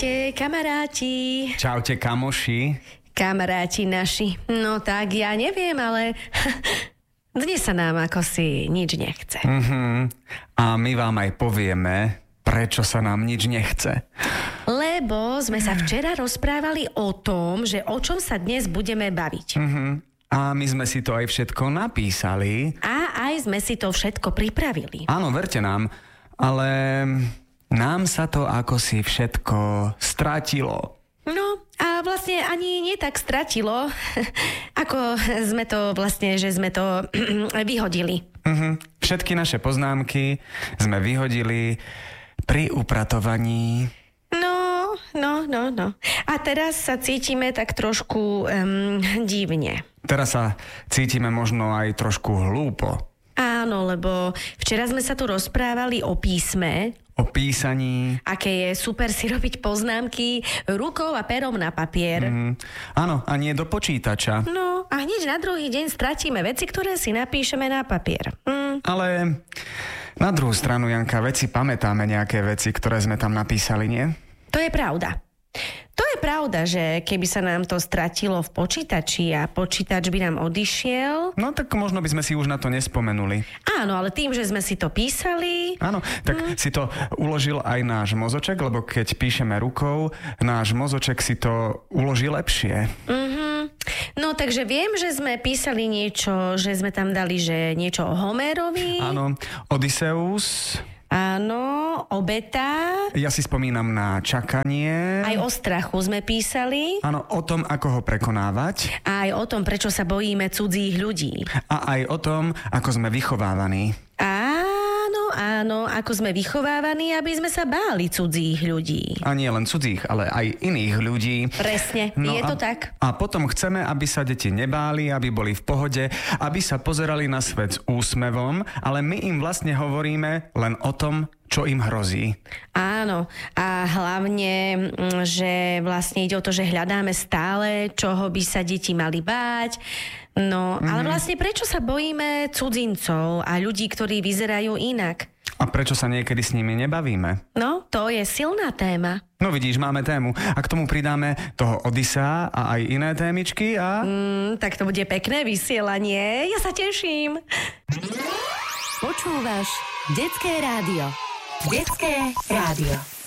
Čaute, kamaráti. Čaute, kamoši. Kamaráti naši. No tak, ja neviem, ale dnes sa nám ako si nič nechce. A my vám aj povieme, prečo sa nám nič nechce. Lebo sme sa včera rozprávali o tom, že o čom sa dnes budeme baviť. A my sme si to aj všetko napísali. A aj sme si to všetko pripravili. Áno, verte nám, ale nám sa to ako si všetko stratilo. No a vlastne ani nie tak stratilo, ako sme to vlastne, že sme to vyhodili. Všetky naše poznámky sme vyhodili pri upratovaní. No. A teraz sa cítime tak trošku divne. Teraz sa cítime možno aj trošku hlúpo. Áno, lebo včera sme sa tu rozprávali o písme. O písaní. Aké je super si robiť poznámky rukou a perom na papier. Áno, a nie do počítača. No, a hneď na druhý deň stratíme veci, ktoré si napíšeme na papier. Ale na druhú stranu, Janka, veci pamätáme nejaké veci, ktoré sme tam napísali, nie? To je pravda. To je pravda, že keby sa nám to stratilo v počítači a počítač by nám odišiel... No tak možno by sme si už na to nespomenuli. Áno, ale tým, že sme si to písali... Áno, tak si to uložil aj náš mozoček, lebo keď píšeme rukou, náš mozoček si to uloží lepšie. No, takže viem, že sme písali niečo, že sme tam dali, že niečo o Homérovi. Áno, Odysseus. Áno, obeta. Ja si spomínam na čakanie. Aj o strachu sme písali. Áno, o tom, ako ho prekonávať. A aj o tom, prečo sa bojíme cudzích ľudí. A aj o tom, ako sme vychovávaní. Áno, ako sme vychovávaní, aby sme sa báli cudzích ľudí. A nie len cudzích, ale aj iných ľudí. Presne, je to tak. A potom chceme, aby sa deti nebáli, aby boli v pohode, aby sa pozerali na svet s úsmevom, ale my im vlastne hovoríme len o tom, čo im hrozí. Áno, a hlavne, že vlastne ide o to, že hľadáme stále, čoho by sa deti mali báť. No, ale vlastne prečo sa bojíme cudzincov a ľudí, ktorí vyzerajú inak? A prečo sa niekedy s nimi nebavíme? No, to je silná téma. No vidíš, máme tému. A k tomu pridáme toho Odyssea a aj iné témičky a... Tak to bude pekné vysielanie. Ja sa teším. Počúvaš Detské rádio. Detské rádio.